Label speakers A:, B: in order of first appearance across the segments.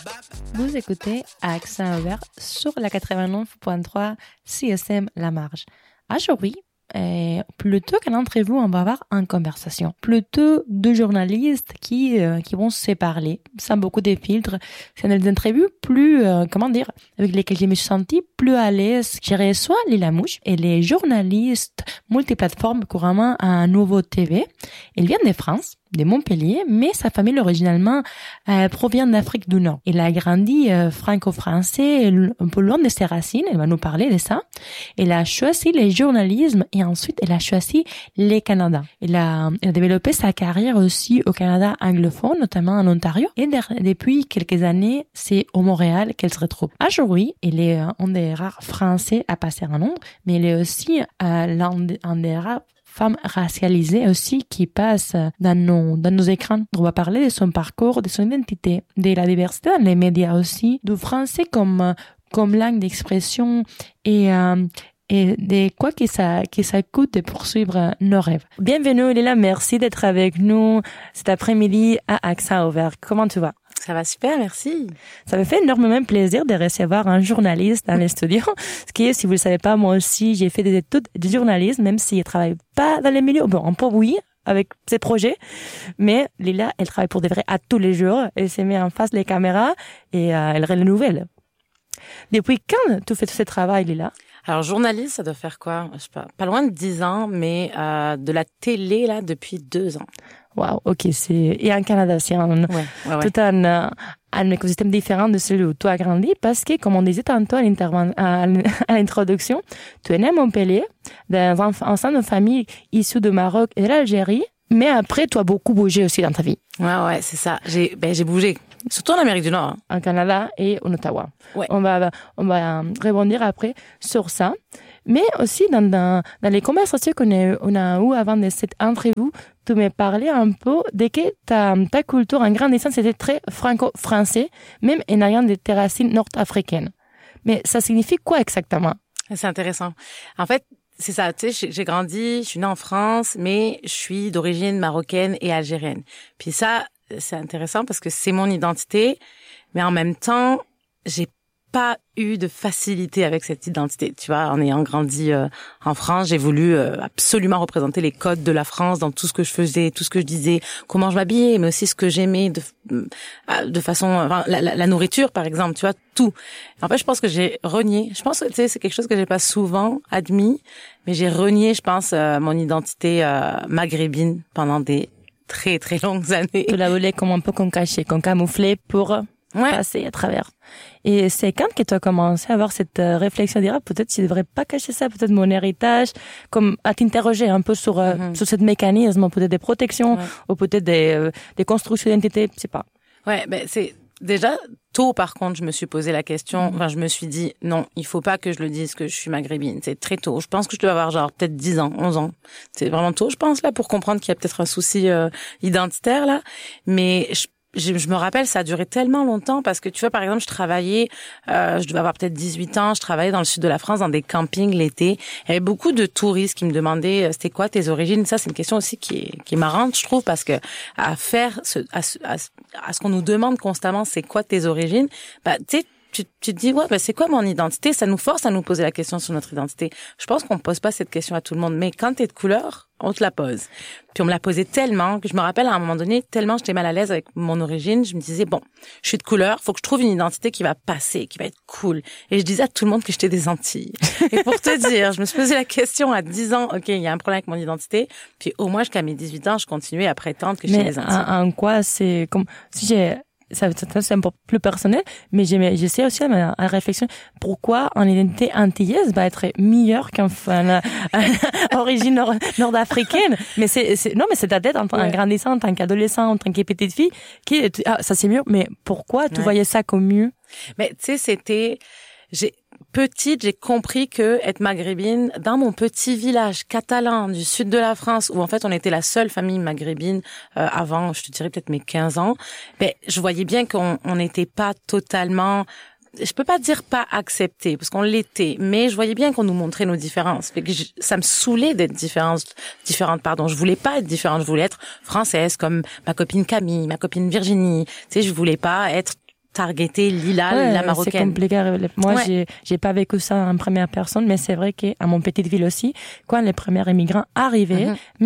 A: Vous écoutez à accent ouvert sur la 89.3 CSM La Marge. Aujourd'hui, plutôt qu'un entrevue, on va avoir une conversation. Plutôt deux journalistes qui vont se parler sans beaucoup de filtres. C'est des entrevues plus, avec lesquelles je me suis sentie plus à l'aise. J'ai reçu Lila Mouche et les journalistes multiplateformes couramment à Nouveau TV. Elle vient de France, de Montpellier, mais sa famille originalement provient d'Afrique du Nord. Elle a grandi franco-français, un peu loin de ses racines, elle va nous parler de ça. Elle a choisi le journalisme et ensuite elle a choisi le Canada. Elle a développé sa carrière aussi au Canada anglophone, notamment en Ontario. Et depuis quelques années, c'est au Montréal qu'elle se retrouve. Aujourd'hui, elle est un des rares Français à passer à Londres, mais elle est aussi l'un des rares femmes racialisées aussi qui passent dans nos écrans. On va parler de son parcours, de son identité, de la diversité dans les médias aussi, du français comme langue d'expression et de quoi que ça coûte de poursuivre nos rêves. Bienvenue Lila, merci d'être avec nous cet après-midi à Accent Ouvert. Comment tu vas?
B: Ça va super, merci.
A: Ça me fait énormément plaisir de recevoir un journaliste dans les studios. Ce qui est, si vous le savez pas, moi aussi, j'ai fait des études de journalisme, même si je travaille pas dans les milieux. Bon, un peu oui, avec ses projets. Mais Lila, elle travaille pour de vrai à tous les jours. Elle se met en face des caméras et elle rend les nouvelles. Depuis quand tu fais tout ce travail, Lila?
B: Alors, journaliste, ça doit faire quoi? Je sais pas loin de 10 ans, mais de la télé, là, depuis 2 ans.
A: Wow, ok, et en Canada, c'est tout un écosystème différent de celui où tu as grandi parce que, comme on disait tantôt à l'introduction, tu es né à Montpellier, dans un sein de famille issue de Maroc et de l'Algérie, mais après, tu as beaucoup bougé aussi dans ta vie.
B: Ouais, c'est ça. J'ai bougé. Surtout en Amérique du Nord. Hein.
A: En Canada et en Ottawa.
B: Ouais.
A: On va rebondir après sur ça. Mais aussi, dans les conversations qu'on a eues avant de cette entrevue, tu m'as parlé un peu de que ta culture, en grandissant, c'était très franco-français, même en ayant des racines nord-africaines. Mais ça signifie quoi exactement?
B: C'est intéressant. En fait, c'est ça, tu sais, j'ai grandi, je suis née en France, mais je suis d'origine marocaine et algérienne. Puis ça, c'est intéressant parce que c'est mon identité, mais en même temps, j'ai pas eu de facilité avec cette identité. Tu vois, en ayant grandi en France, j'ai voulu absolument représenter les codes de la France dans tout ce que je faisais, tout ce que je disais, comment je m'habillais, mais aussi ce que j'aimais de façon, enfin, la nourriture par exemple, tu vois, tout. En fait, je pense que j'ai renié. Je pense que tu sais, c'est quelque chose que j'ai pas souvent admis, mais j'ai renié, je pense, mon identité maghrébine pendant des très très longues années.
A: Tu la voulais comme un peu qu'on cachait, qu'on camouflait pour passer à travers. Et c'est quand que tu as commencé à avoir cette réflexion de dire peut-être je devrais pas cacher ça, peut-être mon héritage, comme à t'interroger un peu sur ce mécanisme, peut-être des protections ou peut-être des constructions d'identité, je sais pas.
B: Ouais, ben c'est déjà tôt par contre, je me suis posé la question, enfin je me suis dit non, il faut pas que je le dise que je suis maghrébine, c'est très tôt. Je pense que je dois avoir genre peut-être 10 ans, 11 ans. C'est vraiment tôt, je pense là pour comprendre qu'il y a peut-être un souci identitaire là, mais je me rappelle, ça a duré tellement longtemps parce que tu vois, par exemple, je travaillais, je devais avoir peut-être 18 ans, je travaillais dans le sud de la France, dans des campings l'été. Il y avait beaucoup de touristes qui me demandaient c'était quoi tes origines. Ça, c'est une question aussi qui est marrante, je trouve, parce que à ce qu'on nous demande constamment, c'est quoi tes origines, bah tu sais, tu te dis c'est quoi mon identité? Ça nous force à nous poser la question sur notre identité. Je pense qu'on pose pas cette question à tout le monde, mais quand t'es de couleur, on te la pose. Puis on me l'a posé tellement que je me rappelle à un moment donné, tellement j'étais mal à l'aise avec mon origine, je me disais je suis de couleur, faut que je trouve une identité qui va passer, qui va être cool. Et je disais à tout le monde que j'étais des Antilles. Et pour te dire, je me suis posé la question à 10 ans, OK, il y a un problème avec mon identité, puis au moins jusqu'à mes 18 ans, je continuais à prétendre que j'étais des Antilles.
A: Mais en quoi c'est comme si j'ai ça c'est un peu plus personnel, mais j'essaie aussi à réflexion pourquoi en identité antillaise va être meilleure qu'un origine nord-africaine. Mais non, mais c'est ta tête en grandissant, en tant qu'adolescent, en tant que petite fille, ça c'est mieux. Mais pourquoi tu voyais ça comme mieux?
B: Mais tu sais, petite, j'ai compris que être maghrébine dans mon petit village catalan du sud de la France, où en fait on était la seule famille maghrébine avant, je te dirais peut-être mes 15 ans, je voyais bien qu'on n'était pas totalement, je peux pas dire pas accepté parce qu'on l'était, mais je voyais bien qu'on nous montrait nos différences. Fait que ça me saoulait d'être différente, pardon. Je voulais pas être différente, je voulais être française comme ma copine Camille, ma copine Virginie. Tu sais, je voulais pas être targeter Lila, la marocaine.
A: C'est compliqué. Moi, j'ai pas vécu ça en première personne, mais c'est vrai qu'à mon petite ville aussi, quand les premiers immigrants arrivaient,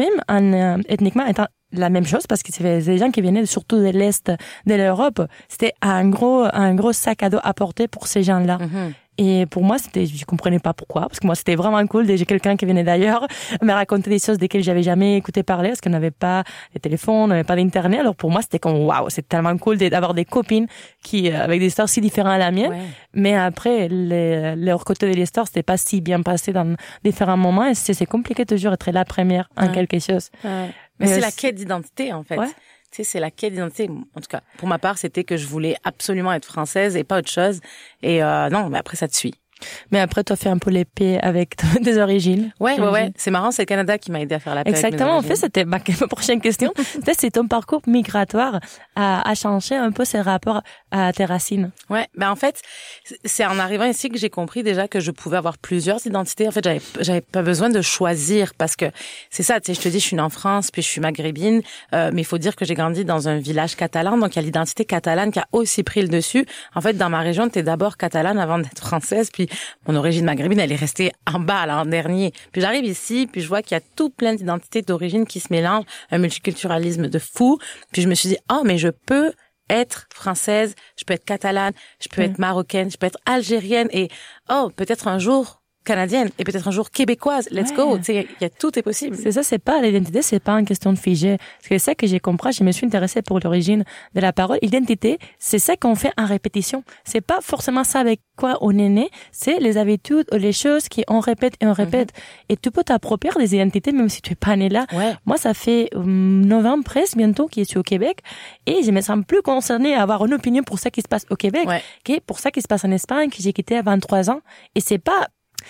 A: même ethniquement étant la même chose, parce que c'est des gens qui venaient surtout de l'Est de l'Europe, c'était un gros sac à dos à porter pour ces gens-là. Et pour moi, je comprenais pas pourquoi, parce que moi, c'était vraiment cool. Déjà, quelqu'un qui venait d'ailleurs me racontait des choses desquelles j'avais jamais écouté parler, parce qu'on n'avait pas de téléphone, on n'avait pas d'internet. Alors pour moi, c'était comme waouh, c'est tellement cool d'avoir des copines qui, avec des histoires si différentes à la mienne. Ouais. Mais après, leur côté de l'histoire, c'était pas si bien passé dans différents moments. Et c'est compliqué toujours d'être la première en quelque chose.
B: Ouais. Mais c'est la quête d'identité, en fait. Ouais. Tu sais, c'est la quête d'identité. En tout cas, pour ma part, c'était que je voulais absolument être française et pas autre chose. Et non, mais après, ça te suit.
A: Mais après, tu as fait un peu l'épée avec des origines.
B: Ouais. C'est marrant, c'est le Canada qui m'a aidé à faire la paix.
A: Exactement. En fait, c'était ma prochaine question. C'est ton parcours migratoire à changer un peu ses rapports à tes racines.
B: Ouais. Ben, en fait, c'est en arrivant ici que j'ai compris déjà que je pouvais avoir plusieurs identités. En fait, j'avais pas besoin de choisir parce que c'est ça, tu sais, je te dis, je suis née en France, puis je suis maghrébine, mais il faut dire que j'ai grandi dans un village catalan, donc il y a l'identité catalane qui a aussi pris le dessus. En fait, dans ma région, t'es d'abord catalane avant d'être française, puis mon origine maghrébine, elle est restée en bas, là, en dernier. Puis j'arrive ici, puis je vois qu'il y a tout plein d'identités d'origine qui se mélangent, un multiculturalisme de fou. Puis je me suis dit, mais je peux être française, je peux être catalane, je peux être marocaine, je peux être algérienne et, peut-être un jour canadienne et peut-être un jour québécoise. Let's go. Tu sais, tout est possible.
A: C'est ça, c'est pas l'identité, c'est pas une question de figé. Parce que c'est ça que j'ai compris, je me suis intéressée pour l'origine de la parole. Identité, c'est ça qu'on fait en répétition. C'est pas forcément ça avec quoi on est né, c'est les habitudes ou les choses qu'on répète et on répète. Et tu peux t'approprier des identités même si tu es pas né là.
B: Ouais.
A: Moi, ça fait 9 ans presque bientôt que je suis au Québec et je me sens plus concernée à avoir une opinion pour ça qui se passe au Québec que pour ça qui se passe en Espagne, que j'ai quitté à 23 ans. Et c'est pas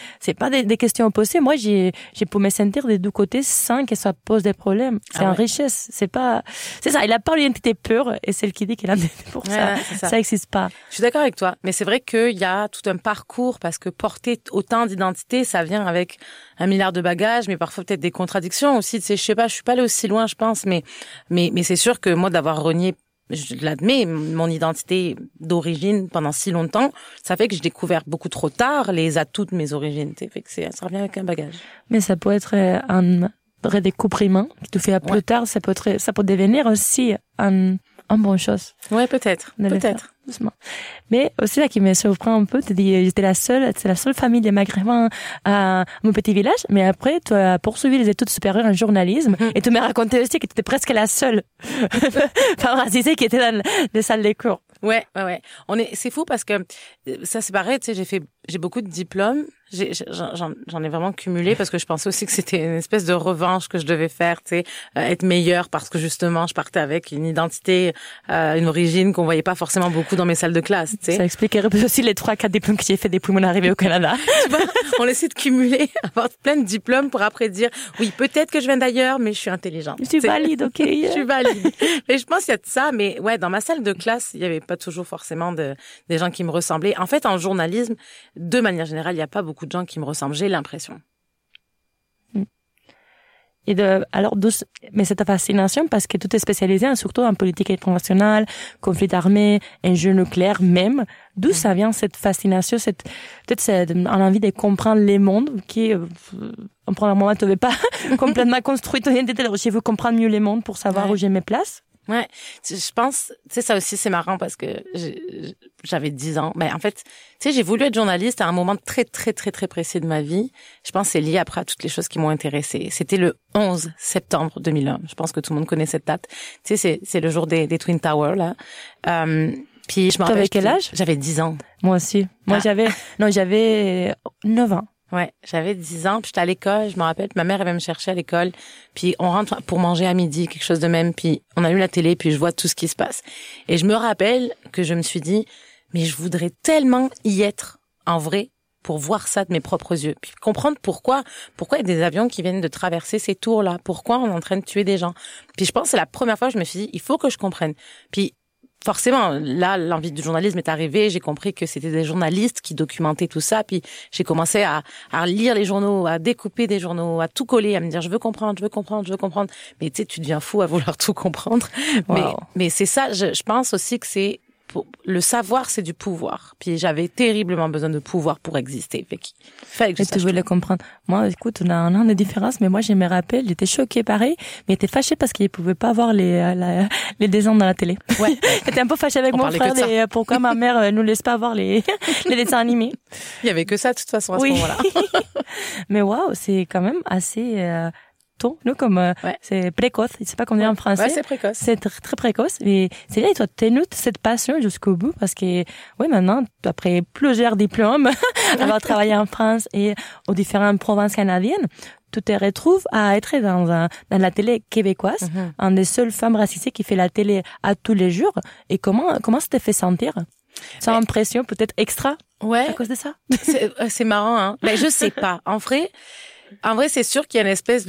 A: des questions opposées. Moi, j'ai pu me sentir des deux côtés sans que ça pose des problèmes. C'est une richesse. C'est ça. Il a pas l'identité pure et celle qui dit qu'elle a pour ça. Ça existe pas.
B: Je suis d'accord avec toi. Mais c'est vrai qu'il y a tout un parcours parce que porter autant d'identités, ça vient avec 1 milliard de bagages, mais parfois peut-être des contradictions aussi. Tu sais, je sais pas, je suis pas allée aussi loin, je pense, mais c'est sûr que moi, d'avoir renié, je l'admets, mon identité d'origine pendant si longtemps, ça fait que j'ai découvert beaucoup trop tard les atouts de mes origines. Fait que ça revient avec un bagage.
A: Mais ça peut être un redécouvrement qui te fait à plus tard. Ça peut devenir aussi une bonne chose.
B: Ouais, peut-être.
A: Doucement. Mais aussi, là, qui me surprend un peu, tu dis, c'est la seule famille des Maghrébins à mon petit village, mais après, tu as poursuivi les études supérieures en journalisme, et tu m'as raconté aussi que tu étais presque la seule femme racisée qui était dans les salles des cours.
B: Ouais. C'est fou parce que ça, c'est pareil, tu sais, j'ai beaucoup de diplômes. J'en ai vraiment cumulé parce que je pensais aussi que c'était une espèce de revanche que je devais faire, tu sais, être meilleure parce que justement, je partais avec une identité, une origine qu'on voyait pas forcément beaucoup dans mes salles de classe, tu sais.
A: Ça expliquerait aussi les 3-4 diplômes que j'ai fait depuis mon arrivée au Canada.
B: Tu vois, on essaie de cumuler, avoir plein de diplômes pour après dire, oui, peut-être que je viens d'ailleurs, mais je suis intelligente.
A: Je suis valide, ok.
B: Je suis valide. Mais je pense qu'il y a de ça, mais ouais, dans ma salle de classe, il y avait pas toujours forcément des gens qui me ressemblaient. En fait, en journalisme, de manière générale, il y a pas beaucoup de gens qui me ressemblent, j'ai l'impression.
A: Mais c'est ta fascination parce que tout est spécialisé, surtout en politique internationale, conflit armé, enjeux nucléaires même. D'où ça vient cette fascination, peut-être c'est envie de comprendre les mondes qui, en premier moment, tu n'avais pas complètement construit ton identité. Alors, j'ai voulu comprendre mieux les mondes pour savoir où j'ai mes places.
B: Ouais, je pense, tu sais, ça aussi c'est marrant parce que j'avais 10 ans. Ben en fait, tu sais, j'ai voulu être journaliste à un moment très très très très précis de ma vie. Je pense que c'est lié après à toutes les choses qui m'ont intéressée. C'était le 11 septembre 2001. Je pense que tout le monde connaît cette date. Tu sais, c'est le jour des Twin Towers là. Puis je me rappelle.
A: T'avais quel âge?
B: J'avais 10 ans.
A: Moi aussi. Moi j'avais 9 ans.
B: Ouais, j'avais 10 ans, puis j'étais à l'école, je me rappelle, ma mère elle venait me chercher à l'école, puis on rentre pour manger à midi, quelque chose de même, puis on allume la télé, puis je vois tout ce qui se passe. Et je me rappelle que je me suis dit, mais je voudrais tellement y être en vrai pour voir ça de mes propres yeux, puis comprendre pourquoi il y a des avions qui viennent de traverser ces tours-là, pourquoi on est en train de tuer des gens. Puis je pense que c'est la première fois que je me suis dit, il faut que je comprenne. Puis forcément, là, l'envie du journalisme est arrivée. J'ai compris que c'était des journalistes qui documentaient tout ça. Puis j'ai commencé à lire les journaux, à découper des journaux, à tout coller, à me dire je veux comprendre. Mais tu sais, tu deviens fou à vouloir tout comprendre. Wow. Mais c'est ça. Je pense aussi que c'est le savoir, c'est du pouvoir. Puis j'avais terriblement besoin de pouvoir pour exister. Fait que je
A: tu voulais comprendre. Moi, écoute, on a des différences, mais moi, je me rappelle, j'étais choquée pareil, mais j'étais fâchée parce qu'il pouvait pas voir les dessins dans la télé.
B: Ouais.
A: J'étais un peu fâchée avec mon frère pourquoi ma mère nous laisse pas voir les dessins animés.
B: Il y avait que ça, de toute façon, à ce moment-là.
A: Mais waouh, c'est quand même assez, tôt, nous, comme, c'est précoce. Je sais pas comment dire en français.
B: Ouais, c'est précoce.
A: C'est très précoce. Mais c'est là, toi, t'es cette passion jusqu'au bout parce que, oui, maintenant, après plusieurs diplômes, avoir travaillé en France et aux différentes provinces canadiennes, tu te retrouves à être dans la télé québécoise, une des seules femmes racisées qui fait la télé à tous les jours. Et comment ça te fait sentir? Sans impression, peut-être extra?
B: Ouais.
A: À cause de ça?
B: C'est marrant, hein. Mais je sais pas. En vrai, c'est sûr qu'il y a une espèce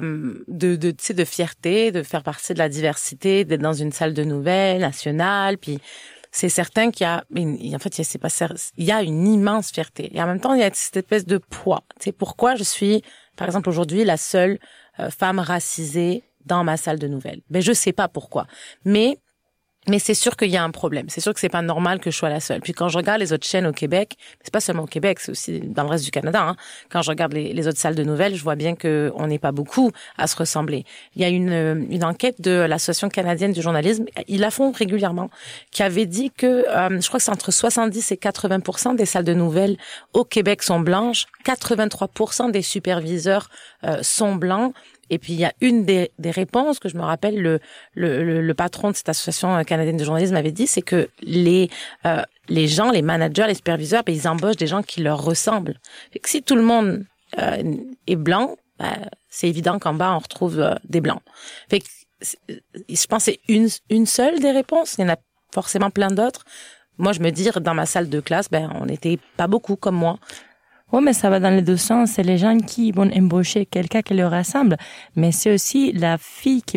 B: de fierté, de faire partie de la diversité, d'être dans une salle de nouvelles nationale, puis c'est certain qu'il y a, en fait, il y a une immense fierté. Et en même temps, il y a cette espèce de poids. Tu sais, pourquoi je suis, par exemple, aujourd'hui, la seule femme racisée dans ma salle de nouvelles? Ben, je sais pas pourquoi. Mais c'est sûr qu'il y a un problème. C'est sûr que c'est pas normal que je sois la seule. Puis quand je regarde les autres chaînes au Québec, c'est pas seulement au Québec, c'est aussi dans le reste du Canada, hein. Quand je regarde les autres salles de nouvelles, je vois bien que on n'est pas beaucoup à se ressembler. Il y a une enquête de l'Association canadienne du journalisme, ils la font régulièrement, qui avait dit que, je crois que c'est entre 70 et 80% des salles de nouvelles au Québec sont blanches, 83% des superviseurs sont blancs. Et puis il y a une des réponses que je me rappelle, le patron de cette association canadienne de journalisme avait dit, c'est que les gens, les managers, les superviseurs, ben, ils embauchent des gens qui leur ressemblent. Fait que si tout le monde est blanc, c'est évident qu'en bas on retrouve des blancs. Fait que je pense que c'est une seule des réponses. Il y en a forcément plein d'autres. Moi, je me dis, dans ma salle de classe, ben on n'était pas beaucoup comme moi.
A: Oui, mais ça va dans les deux sens. C'est les gens qui vont embaucher quelqu'un qui leur ressemble, mais c'est aussi la fille qui